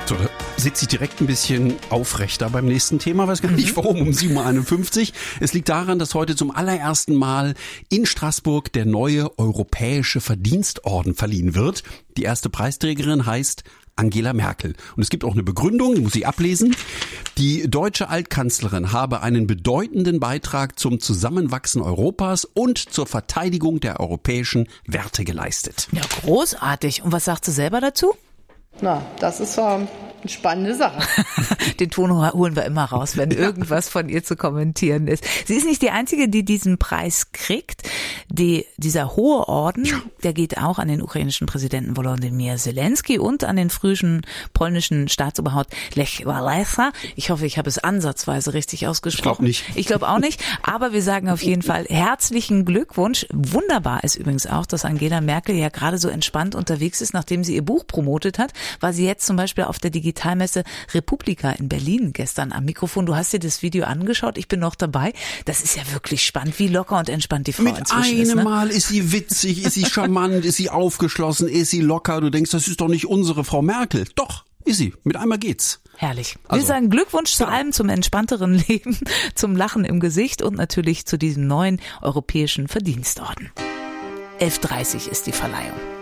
So, da sitze ich direkt ein bisschen aufrechter beim nächsten Thema. Weiß gar nicht warum, um 7.51 Uhr. Es liegt daran, dass heute zum allerersten Mal in Straßburg der neue Europäische Verdienstorden verliehen wird. Die erste Preisträgerin heißt Angela Merkel. Und es gibt auch eine Begründung, die muss ich ablesen. Die deutsche Altkanzlerin habe einen bedeutenden Beitrag zum Zusammenwachsen Europas und zur Verteidigung der europäischen Werte geleistet. Ja, großartig. Und was sagt sie selber dazu? Na, das ist eine spannende Sache. Den Ton holen wir immer raus, wenn irgendwas von ihr zu kommentieren ist. Sie ist nicht die Einzige, die diesen Preis kriegt. Dieser hohe Orden, der geht auch an den ukrainischen Präsidenten Volodymyr Zelensky und an den frühen polnischen Staatsoberhaupt Lech Wałęsa. Ich hoffe, ich habe es ansatzweise richtig ausgesprochen. Ich glaube auch nicht. Aber wir sagen auf jeden Fall herzlichen Glückwunsch. Wunderbar ist übrigens auch, dass Angela Merkel ja gerade so entspannt unterwegs ist, nachdem sie ihr Buch promotet hat. War sie jetzt zum Beispiel auf der Digitalmesse Republika in Berlin gestern am Mikrofon. Du hast dir das Video angeschaut, ich bin noch dabei. Das ist ja wirklich spannend, wie locker und entspannt die Frau inzwischen ist. Mit einem Mal ist sie witzig, ist sie charmant, ist sie aufgeschlossen, ist sie locker. Du denkst, das ist doch nicht unsere Frau Merkel. Doch, ist sie. Mit einmal geht's. Herrlich. Wir sagen Glückwunsch zu allem, zum entspannteren Leben, zum Lachen im Gesicht und natürlich zu diesem neuen Europäischen Verdienstorden. 11.30 Uhr ist die Verleihung.